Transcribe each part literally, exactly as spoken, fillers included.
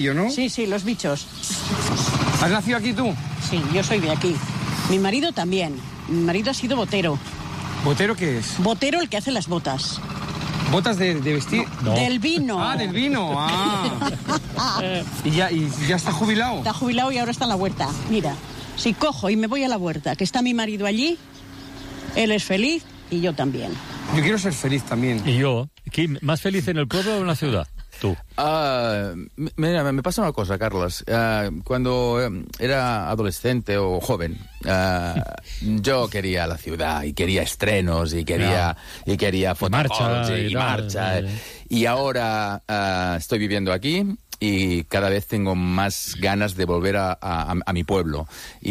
yo, ¿no? Sí, sí, los bichos. ¿Has nacido aquí tú? Sí, yo soy de aquí. Mi marido también. Mi marido ha sido botero. ¿Botero qué es? Botero, el que hace las botas. ¿Botas de, de vestir? No. Del vino. Ah, del vino. Ah. ¿Y, ya, ¿Y ya está jubilado? Está jubilado y ahora está en la huerta. Mira, si cojo y me voy a la huerta, que está mi marido allí, él es feliz y yo también. Yo quiero ser feliz también. ¿Y yo? ¿Quién, ¿Más feliz en el pueblo o en la ciudad? Tú. Uh, mira, me pasa una cosa, Carlos. Uh, cuando era adolescente o joven, uh, yo quería la ciudad y quería estrenos y quería, no. y quería marcha y, y marcha. Y, y ahora uh, estoy viviendo aquí y cada vez tengo más ganas de volver a, a, a mi pueblo.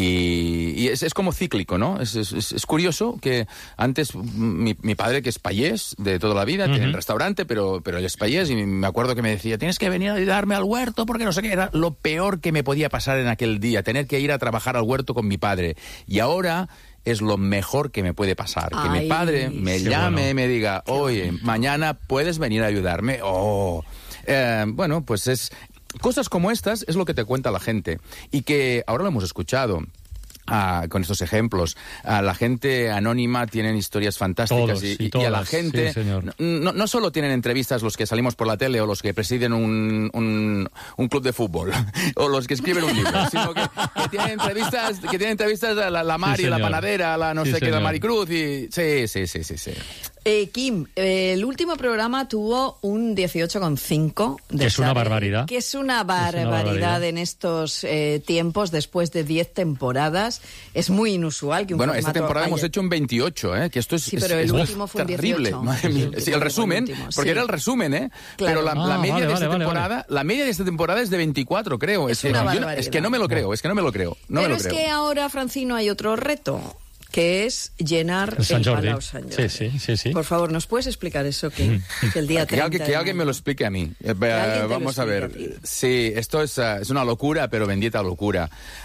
Y, y es, es como cíclico, ¿no? Es, es, es curioso que antes mi, mi padre, que es payés de toda la vida, uh-huh. tiene un restaurante, pero, pero él es payés, y me acuerdo que me decía, tienes que venir a ayudarme al huerto, porque no sé qué, era lo peor que me podía pasar en aquel día, tener que ir a trabajar al huerto con mi padre. Y ahora es lo mejor que me puede pasar. Ay, que mi padre me llame y bueno. me diga, oye, mañana puedes venir a ayudarme. Oh... Eh, bueno, pues es cosas como estas es lo que te cuenta la gente y que ahora lo hemos escuchado. Ah, con estos ejemplos. Ah, la gente anónima tienen historias fantásticas. Todos, y, y, y, todas, y a la gente sí, no, no solo tienen entrevistas los que salimos por la tele o los que presiden un, un, un club de fútbol o los que escriben un libro, sino que, que tienen entrevistas que tienen entrevistas a la, la Mari, sí, la panadera, la no sí, sé señor. qué, la Maricruz y sí, sí, sí, sí, sí. Eh, Kim, eh, el último programa tuvo un dieciocho coma cinco. Que es una barbaridad. Que es una barbaridad, es una barbaridad. en estos eh, tiempos, después de diez temporadas. Es muy inusual que un Bueno, formato esta temporada haya... hemos hecho un veintiocho, ¿eh? Que esto es, sí, pero es, el es último fue un terrible. dieciocho. Madre mía. El, sí, el resumen, último, porque sí. era el resumen, ¿eh? Claro. Pero la, ah, la media vale, de esta vale, temporada, vale. la media de esta temporada es de veinticuatro, creo. Es, es, una que, barbaridad. es que no me lo creo, es que no me lo creo. No pero me lo es creo. que ahora, Francino, hay otro reto, que es llenar el, San el Jordi. Palau Sant Jordi. Sí, sí, sí, sí. Por favor, ¿nos puedes explicar eso? Que, que el día que, treinta alguien, que alguien me lo explique a mí. Eh, vamos a ver. A sí, esto es, uh, es una locura, pero bendita locura.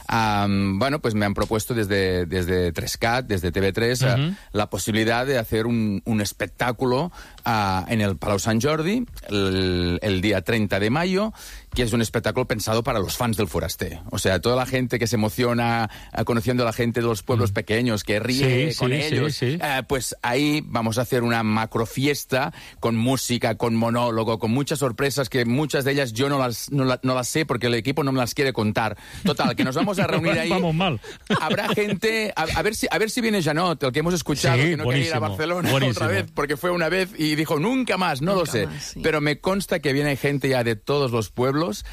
Um, bueno, pues me han propuesto desde, desde tres C A T, desde T V tres, uh-huh. uh, la posibilidad de hacer un, un espectáculo uh, en el Palau Sant Jordi el, el día treinta de mayo, que es un espectáculo pensado para los fans del Foraster. O sea, toda la gente que se emociona uh, conociendo a la gente de los pueblos mm. pequeños, que ríe sí, con sí, ellos, sí, sí. Uh, pues ahí vamos a hacer una macro fiesta con música, con monólogo, con muchas sorpresas que muchas de ellas yo no las, no, la, no las sé porque el equipo no me las quiere contar. Total, que nos vamos a reunir ahí. Vamos mal. Habrá gente, a, a, ver si, a ver si viene Janot, el que hemos escuchado, sí, que no quería ir a Barcelona buenísimo. otra vez, porque fue una vez y dijo nunca más, no nunca lo sé. Más, sí. Pero me consta que viene gente ya de todos los pueblos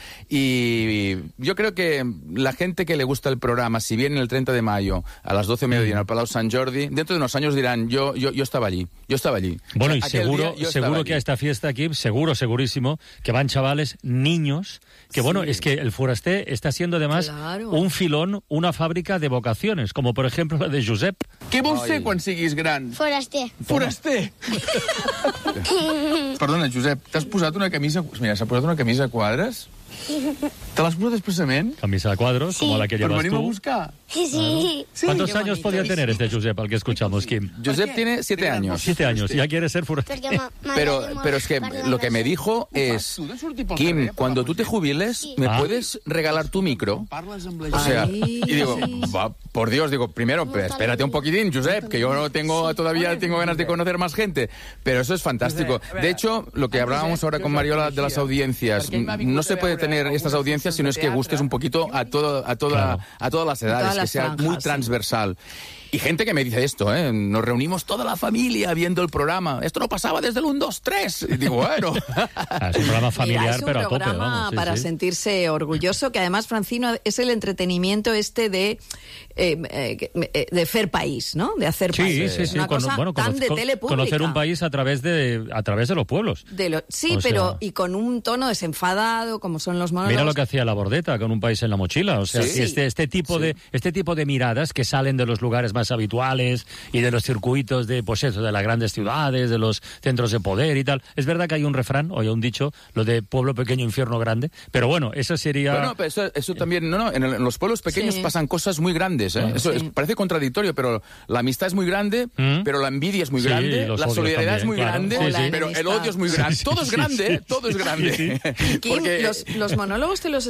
y yo creo que la gente que le gusta el programa, si viene el treinta de mayo a las doce de mediodía en el Palau Sant Jordi, dentro de unos años dirán, yo, yo, yo estaba allí, yo estaba allí. Bueno, o sea, y seguro, seguro que a esta fiesta aquí, seguro, segurísimo, que van chavales, niños, que sí. bueno, es que el Foraster está siendo además claro. un filón, una fàbrica de vocaciones, como por ejemplo la de Josep. Què vols ser quan siguis gran? Foraster. Foraster! Perdona, Josep, t'has posat una camisa... Mira, s'ha posat una camisa a quadres? ¿Te las puso expresamente? Camisa de cuadros, sí. como la que llevas venimos tú. A buscar. Sí. sí. ¿Cuántos años podía tener este Josep, al que escuchamos, Kim? Josep tiene siete años. Siete años, ya quiere ser foraster. Pero, pero es que lo que me dijo es, Kim, cuando tú te jubiles, ¿me ah. puedes regalar tu micro? O sea, y digo, va, por Dios, digo, primero, espérate un poquitín, Josep, que yo no tengo, todavía tengo ganas de conocer más gente. Pero eso es fantástico. De hecho, lo que hablábamos ahora con Mariola de las audiencias, no se puede tener estas audiencias si no es que gustes un poquito a todo, a toda, claro. a todas las edades, todas las que sea franjas, muy transversal. Sí. Y gente que me dice esto, ¿eh? Nos reunimos toda la familia viendo el programa. Esto no pasaba desde el uno, dos, tres. Y digo, bueno. Es un programa familiar, Mira, es un pero a tope. programa Sí, para sí. sentirse orgulloso, que además, Francino, es el entretenimiento este de eh, eh, de hacer país, ¿no? De hacer sí, país. Sí, sí, una Con, cosa bueno, tan conocer, de tele pública. Conocer un país a través de, a través de los pueblos. De lo, sí, o pero sea, y con un tono desenfadado, como son los monólogos. Mira lo que hacía La Bordeta con Un país en la mochila. O sea, sí. este, este, tipo sí. de, este tipo de miradas que salen de los lugares más habituales y de los circuitos de, pues eso, de las grandes ciudades, de los centros de poder y tal. Es verdad que hay un refrán, o hay un dicho, lo de pueblo pequeño, infierno grande, pero bueno, eso sería... Bueno, pero eso, eso también, no, no, en, el, en los pueblos pequeños sí. pasan cosas muy grandes, ¿eh? Bueno, eso sí. es, parece contradictorio, pero la amistad es muy grande, ¿Mm? pero la envidia es muy sí, grande, la solidaridad también, es muy claro. grande, sí, sí. pero el odio es muy grande. Sí, sí, todo es grande, sí, sí. todo es grande. Kim, Porque... los, los monólogos te los